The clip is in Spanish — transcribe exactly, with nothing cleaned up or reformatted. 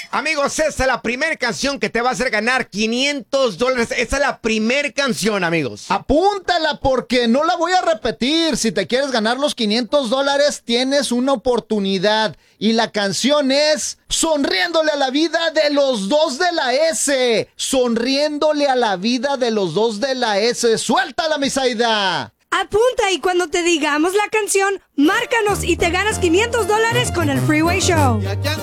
Amigos, esta es la primera canción que te va a hacer ganar quinientos dólares. Esta es la primera canción, amigos. Apúntala porque no la voy a repetir. Si te quieres ganar los quinientos dólares, tienes una oportunidad. Y la canción es Sonriéndole a la vida de los dos de la S. Sonriéndole a la vida de los dos de la S. ¡Suéltala, Misaida! Apunta y cuando te digamos la canción, márcanos y te ganas quinientos dólares con el Freeway Show.